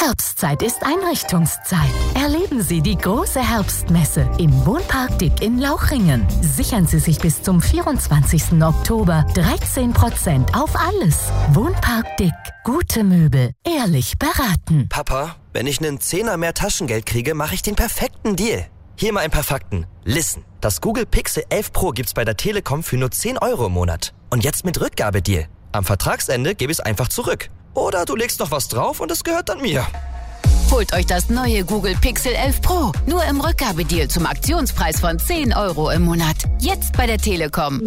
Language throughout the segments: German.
Herbstzeit ist Einrichtungszeit. Erleben Sie die große Herbstmesse im Wohnpark Dick in Lauchringen. Sichern Sie sich bis zum 24. Oktober 13% auf alles. Wohnpark Dick. Gute Möbel. Ehrlich beraten. Papa, wenn ich einen Zehner mehr Taschengeld kriege, mache ich den perfekten Deal. Hier mal ein paar Fakten. Listen. Das Google Pixel 11 Pro gibt's bei der Telekom für nur 10 € im Monat. Und jetzt mit Rückgabedeal. Am Vertragsende gebe ich es einfach zurück. Oder du legst noch was drauf und es gehört dann mir. Holt euch das neue Google Pixel 11 Pro. Nur im Rückgabedeal zum Aktionspreis von 10 € im Monat. Jetzt bei der Telekom.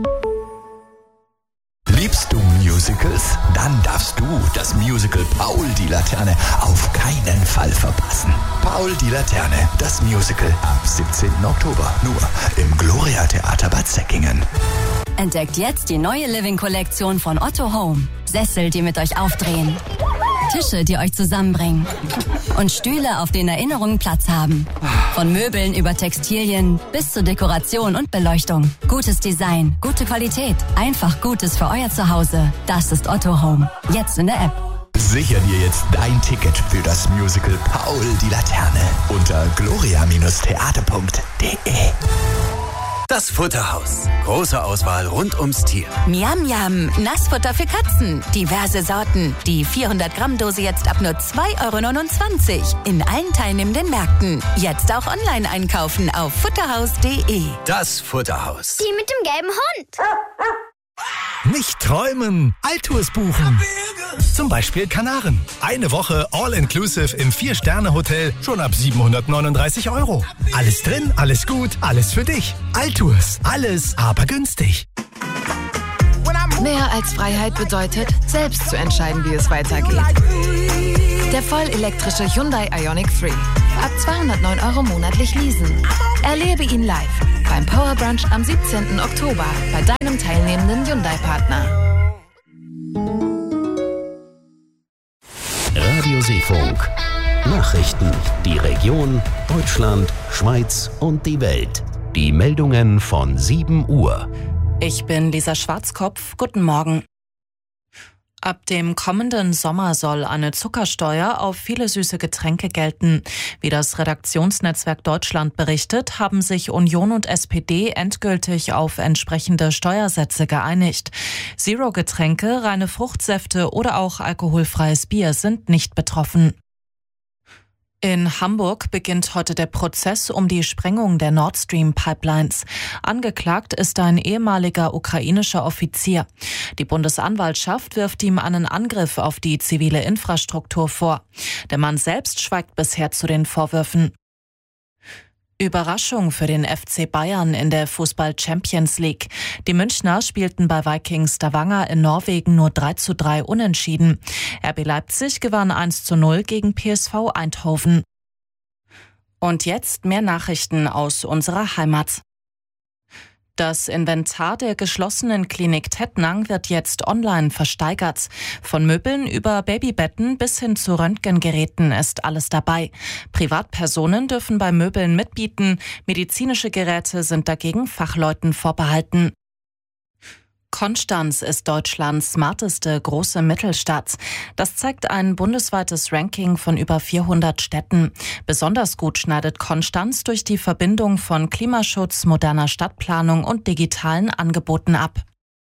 Liebst du Musicals? Dann darfst du das Musical Paul die Laterne auf keinen Fall verpassen. Paul die Laterne, das Musical ab 17. Oktober. Nur im Gloria Theater Bad Säckingen. Entdeckt jetzt die neue Living-Kollektion von Otto Home. Sessel, die mit euch aufdrehen. Tische, die euch zusammenbringen. Und Stühle, auf denen Erinnerungen Platz haben. Von Möbeln über Textilien bis zur Dekoration und Beleuchtung. Gutes Design, gute Qualität. Einfach Gutes für euer Zuhause. Das ist Otto Home. Jetzt in der App. Sicher dir jetzt dein Ticket für das Musical Paul die Laterne unter gloria-theater.de. Das Futterhaus. Große Auswahl rund ums Tier. Miam Miam, Nassfutter für Katzen. Diverse Sorten. Die 400-Gramm-Dose jetzt ab nur 2,29 € in allen teilnehmenden Märkten. Jetzt auch online einkaufen auf futterhaus.de. Das Futterhaus. Die mit dem gelben Hund. Nicht träumen, Altours buchen. Zum Beispiel Kanaren. Eine Woche All-Inclusive im 4-Sterne-Hotel schon ab 739 €. Alles drin, alles gut, alles für dich. Altours, alles aber günstig. Mehr als Freiheit bedeutet, selbst zu entscheiden, wie es weitergeht. Der vollelektrische Hyundai Ioniq 3. Ab 209 € monatlich leasen. Erlebe ihn live beim Power Brunch am 17. Oktober bei deinem teilnehmenden Hyundai-Partner. Radio Seefunk. Nachrichten. Die Region, Deutschland, Schweiz und die Welt. Die Meldungen von 7 Uhr. Ich bin Lisa Schwarzkopf. Guten Morgen. Ab dem kommenden Sommer soll eine Zuckersteuer auf viele süße Getränke gelten. Wie das Redaktionsnetzwerk Deutschland berichtet, haben sich Union und SPD endgültig auf entsprechende Steuersätze geeinigt. Zero-Getränke, reine Fruchtsäfte oder auch alkoholfreies Bier sind nicht betroffen. In Hamburg beginnt heute der Prozess um die Sprengung der Nord Stream Pipelines. Angeklagt ist ein ehemaliger ukrainischer Offizier. Die Bundesanwaltschaft wirft ihm einen Angriff auf die zivile Infrastruktur vor. Der Mann selbst schweigt bisher zu den Vorwürfen. Überraschung für den FC Bayern in der Fußball-Champions League. Die Münchner spielten bei Viking Stavanger in Norwegen nur 3:3 unentschieden. RB Leipzig gewann 1:0 gegen PSV Eindhoven. Und jetzt mehr Nachrichten aus unserer Heimat. Das Inventar der geschlossenen Klinik Tettnang wird jetzt online versteigert. Von Möbeln über Babybetten bis hin zu Röntgengeräten ist alles dabei. Privatpersonen dürfen bei Möbeln mitbieten. Medizinische Geräte sind dagegen Fachleuten vorbehalten. Konstanz ist Deutschlands smarteste große Mittelstadt. Das zeigt ein bundesweites Ranking von über 400 Städten. Besonders gut schneidet Konstanz durch die Verbindung von Klimaschutz, moderner Stadtplanung und digitalen Angeboten ab.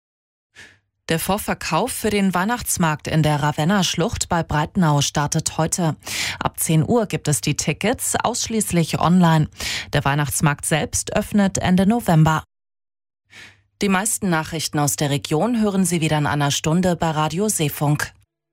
Der Vorverkauf für den Weihnachtsmarkt in der Ravenna-Schlucht bei Breitenau startet heute. Ab 10 Uhr gibt es die Tickets ausschließlich online. Der Weihnachtsmarkt selbst öffnet Ende November. Die meisten Nachrichten aus der Region hören Sie wieder in einer Stunde bei Radio Seefunk.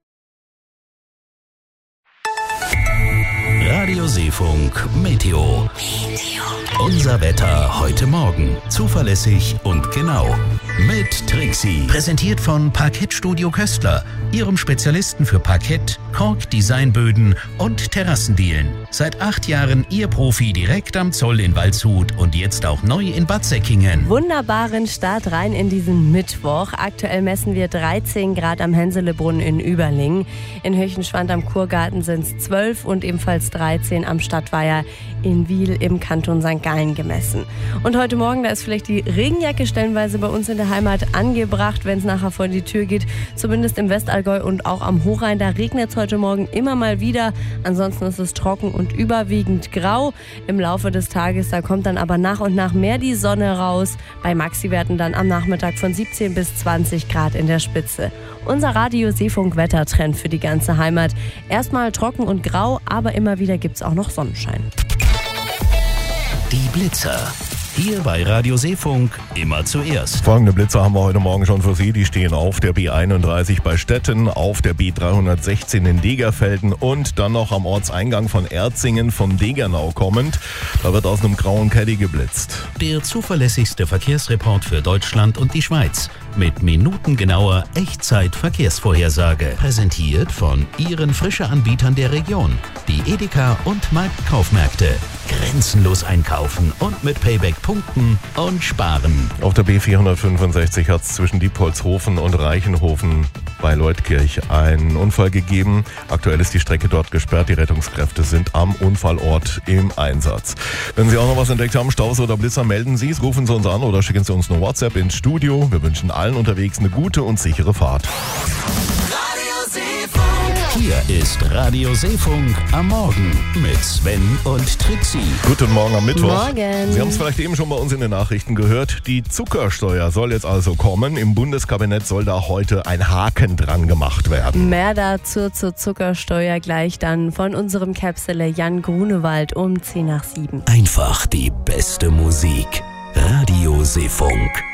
Radio Seefunk Meteo. Unser Wetter heute Morgen. Zuverlässig und genau. Mit Trixie. Präsentiert von Parkettstudio Köstler. Ihrem Spezialisten für Parkett, Kork-Designböden und Terrassendielen. Seit 8 Jahren Ihr Profi direkt am Zoll in Waldshut und jetzt auch neu in Bad Säckingen. Wunderbaren Start rein in diesen Mittwoch. Aktuell messen wir 13 Grad am Henselebrunn in Überlingen. In Höchenschwand am Kurgarten sind es 12 und ebenfalls 13 am Stadtweiher in Wiel im Kanton St. Gallen gemessen. Und heute Morgen, da ist vielleicht die Regenjacke stellenweise bei uns in der der Heimat angebracht, wenn es nachher vor die Tür geht. Zumindest im Westallgäu und auch am Hochrhein. Da regnet es heute Morgen immer mal wieder. Ansonsten ist es trocken und überwiegend grau. Im Laufe des Tages, da kommt dann aber nach und nach mehr die Sonne raus. Bei Maxi-Werten dann am Nachmittag von 17 bis 20 Grad in der Spitze. Unser Radio-Seefunk-Wettertrend für die ganze Heimat. Erstmal trocken und grau, aber immer wieder gibt es auch noch Sonnenschein. Die Blitzer. Hier bei Radio Seefunk immer zuerst. Folgende Blitzer haben wir heute Morgen schon für Sie. Die stehen auf der B31 bei Stetten, auf der B316 in Degerfelden und dann noch am Ortseingang von Erzingen von Degernau kommend. Da wird aus einem grauen Caddy geblitzt. Der zuverlässigste Verkehrsreport für Deutschland und die Schweiz. Mit minutengenauer Echtzeit-Verkehrsvorhersage. Präsentiert von Ihren Frische-Anbietern der Region. Die Edeka und Marktkaufmärkte. Grenzenlos einkaufen und mit Payback punkten und sparen. Auf der B465 hat es zwischen Diepholzhofen und Reichenhofen bei Leutkirch einen Unfall gegeben. Aktuell ist die Strecke dort gesperrt. Die Rettungskräfte sind am Unfallort im Einsatz. Wenn Sie auch noch was entdeckt haben, Staus oder Blitzer, melden Sie es, rufen Sie uns an oder schicken Sie uns eine WhatsApp ins Studio. Wir wünschen allen unterwegs eine gute und sichere Fahrt. Hier ist Radio Seefunk am Morgen mit Sven und Trixie. Guten Morgen am Mittwoch. Morgen. Sie haben es vielleicht eben schon bei uns in den Nachrichten gehört. Die Zuckersteuer soll jetzt also kommen. Im Bundeskabinett soll da heute ein Haken dran gemacht werden. Mehr dazu zur Zuckersteuer gleich dann von unserem Capsuler Jan Grunewald um 6:10. Einfach die beste Musik. Radio Seefunk.